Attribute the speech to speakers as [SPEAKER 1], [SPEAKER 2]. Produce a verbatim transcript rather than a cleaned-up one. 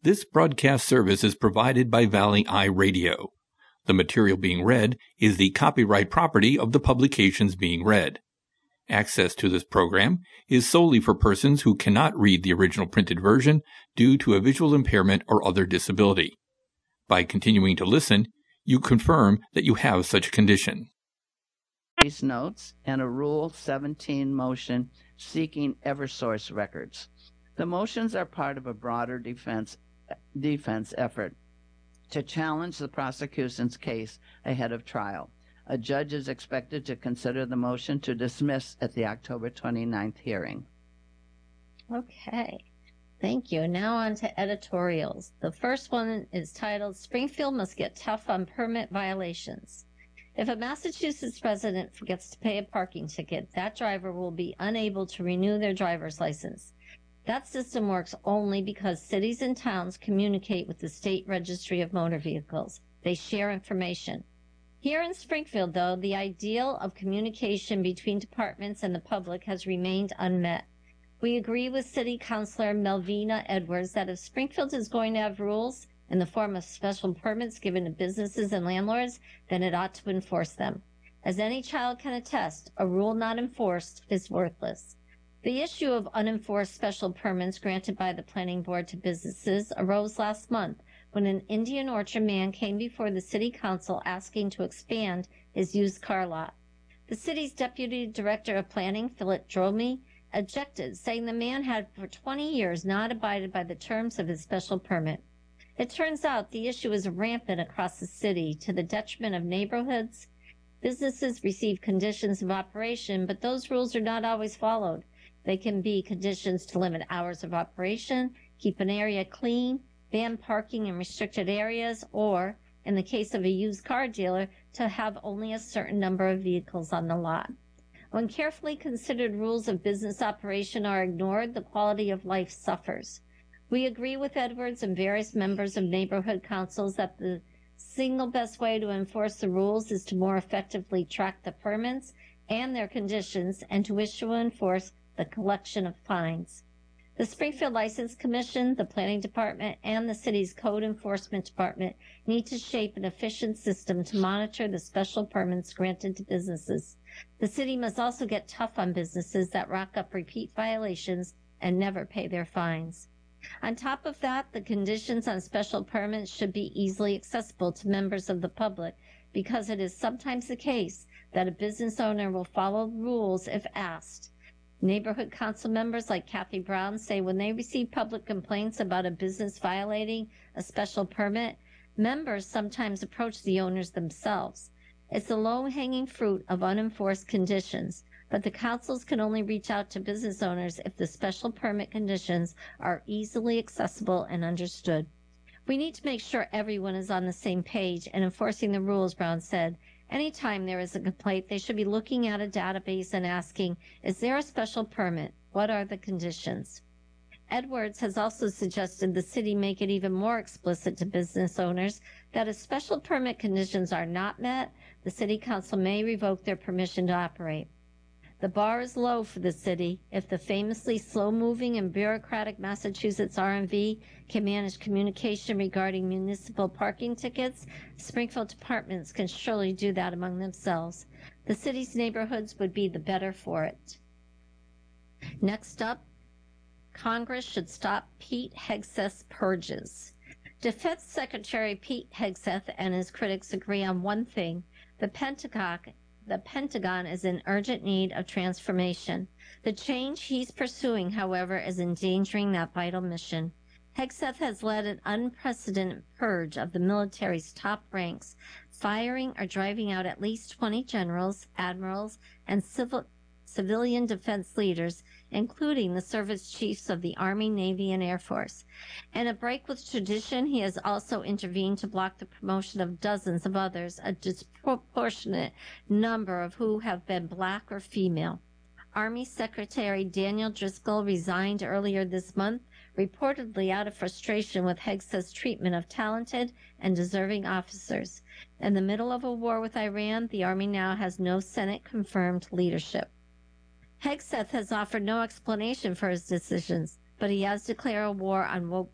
[SPEAKER 1] This broadcast service is provided by Valley Eye Radio. The material being read is the copyright property of the publications being read. Access to this program is solely for persons who cannot read the original printed version due to a visual impairment or other disability. By continuing to listen, you confirm that you have such a condition.
[SPEAKER 2] These notes and a Rule seventeen motion seeking Eversource records. The motions are part of a broader defense defense effort to challenge the prosecution's case ahead of trial. A judge is expected to consider the motion to dismiss at the October twenty-ninth hearing.
[SPEAKER 3] Okay, thank you. Now on to editorials. The first one is titled, Springfield Must Get Tough on Permit Violations. If a Massachusetts resident forgets to pay a parking ticket, that driver will be unable to renew their driver's license. That system works only because cities and towns communicate with the State Registry of Motor Vehicles. They share information. Here in Springfield, though, the ideal of communication between departments and the public has remained unmet. We agree with City Councilor Melvina Edwards that if Springfield is going to have rules in the form of special permits given to businesses and landlords, then it ought to enforce them. As any child can attest, a rule not enforced is worthless. The issue of unenforced special permits granted by the Planning Board to businesses arose last month when an Indian Orchard man came before the City Council asking to expand his used car lot. The city's Deputy Director of Planning, Philip Dromey, objected, saying the man had for twenty years not abided by the terms of his special permit. It turns out the issue is rampant across the city to the detriment of neighborhoods. Businesses receive conditions of operation, but those rules are not always followed. They can be conditions to limit hours of operation, keep an area clean, ban parking in restricted areas, or, in the case of a used car dealer, to have only a certain number of vehicles on the lot. When carefully considered rules of business operation are ignored, the quality of life suffers. We agree with Edwards and various members of neighborhood councils that the single best way to enforce the rules is to more effectively track the permits and their conditions and to issue and enforce the collection of fines. The Springfield License Commission, the Planning Department, and the city's Code Enforcement Department need to shape an efficient system to monitor the special permits granted to businesses. The city must also get tough on businesses that rack up repeat violations and never pay their fines. On top of that, the conditions on special permits should be easily accessible to members of the public because it is sometimes the case that a business owner will follow rules if asked. Neighborhood council members like Kathy Brown say when they receive public complaints about a business violating a special permit, members sometimes approach the owners themselves. It's the low-hanging fruit of unenforced conditions, but the councils can only reach out to business owners if the special permit conditions are easily accessible and understood. We need to make sure everyone is on the same page and enforcing the rules, Brown said. Anytime there is a complaint, they should be looking at a database and asking, is there a special permit? What are the conditions? Edwards has also suggested the city make it even more explicit to business owners that if special permit conditions are not met, the city council may revoke their permission to operate. The bar is low for the city. If the famously slow-moving and bureaucratic Massachusetts R M V can manage communication regarding municipal parking tickets, Springfield departments can surely do that among themselves. The city's neighborhoods would be the better for it. Next up, Congress should stop Pete Hegseth's purges. Defense Secretary Pete Hegseth and his critics agree on one thing: the Pentagon The Pentagon is in urgent need of transformation. The change he's pursuing, however, is endangering that vital mission. Hegseth has led an unprecedented purge of the military's top ranks, firing or driving out at least twenty generals, admirals, and civil, civilian defense leaders, including the service chiefs of the Army, Navy, and Air Force. In a break with tradition, he has also intervened to block the promotion of dozens of others, a disproportionate number of who have been black or female. Army Secretary Daniel Driscoll resigned earlier this month, reportedly out of frustration with Hegseth's treatment of talented and deserving officers. In the middle of a war with Iran, the Army now has no Senate-confirmed leadership. Hegseth has offered no explanation for his decisions, but he has declared a war on woke